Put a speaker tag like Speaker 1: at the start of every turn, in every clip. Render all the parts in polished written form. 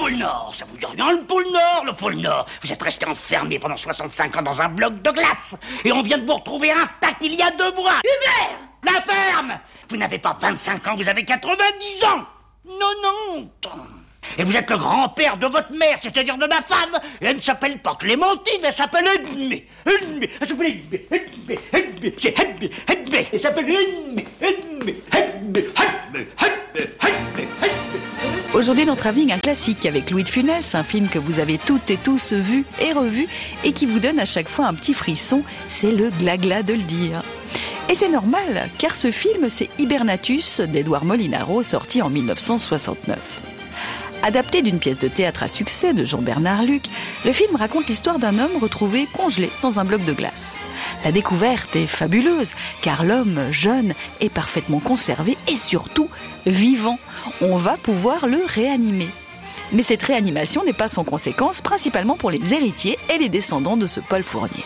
Speaker 1: pôle Nord, ça vous dit rien, le pôle Nord, le pôle Nord. Vous êtes resté enfermé pendant 65 ans dans un bloc de glace. Et on vient de vous retrouver intact il y a 2 mois.
Speaker 2: Hubert!
Speaker 1: La ferme! Vous n'avez pas 25 ans, vous avez 90 ans. 90 ans. Et vous êt le grand-père de votre mère, c'est-à-dire de ma femme. Et elle ne s'appelle pas Clémentine, elle s'appelle Edmé. Edmé, elle s'appelle Edmé, Edmé, Edmé, c'est Edmé, Edmé. Elle s'appelle Edmé, Edmé, Edmé, Edmé, Edmé, Edmé, Edmé.
Speaker 3: Aujourd'hui dans Travelling, un classique avec Louis de Funès, un film que vous avez toutes et tous vu et revu et qui vous donne à chaque fois un petit frisson, c'est le glas-glas de le dire. Et c'est normal, car ce film, c'est Hibernatus d'Édouard Molinaro, sorti en 1969. Adapté d'une pièce de théâtre à succès de Jean-Bernard Luc, le film raconte l'histoire d'un homme retrouvé congelé dans un bloc de glace. La découverte est fabuleuse, car l'homme jeune est parfaitement conservé et surtout vivant. On va pouvoir le réanimer. Mais cette réanimation n'est pas sans conséquences, principalement pour les héritiers et les descendants de ce Paul Fournier.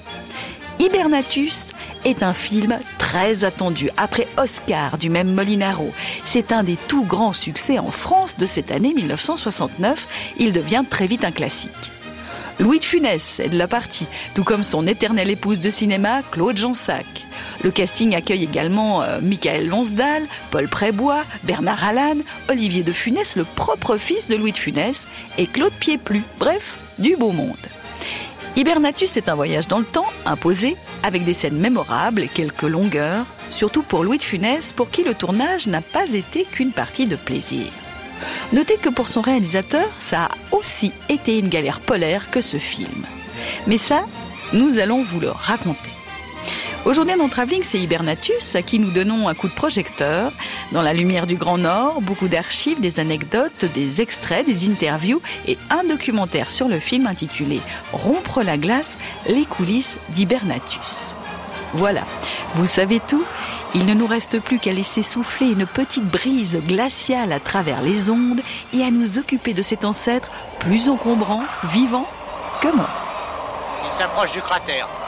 Speaker 3: Hibernatus est un film très attendu, après Oscar du même Molinaro. C'est un des tout grands succès en France de cette année 1969. Il devient très vite un classique. Louis de Funès est de la partie, tout comme son éternelle épouse de cinéma, Claude Jansac. Le casting accueille également Michael Lonsdal, Paul Prébois, Bernard Allan, Olivier de Funès, le propre fils de Louis de Funès, et Claude Pieplu. Bref, du beau monde. Hibernatus est un voyage dans le temps, imposé, avec des scènes mémorables et quelques longueurs, surtout pour Louis de Funès, pour qui le tournage n'a pas été qu'une partie de plaisir. Notez que pour son réalisateur, ça a aussi été une galère polaire que ce film. Mais ça, nous allons vous le raconter. Aujourd'hui dans Travelling, c'est Hibernatus à qui nous donnons un coup de projecteur. Dans la lumière du Grand Nord, beaucoup d'archives, des anecdotes, des extraits, des interviews et un documentaire sur le film intitulé « Rompre la glace, les coulisses d'Hibernatus ». Voilà, vous savez tout. Il ne nous reste plus qu'à laisser souffler une petite brise glaciale à travers les ondes et à nous occuper de cet ancêtre plus encombrant, vivant que mort.
Speaker 1: Il s'approche du cratère.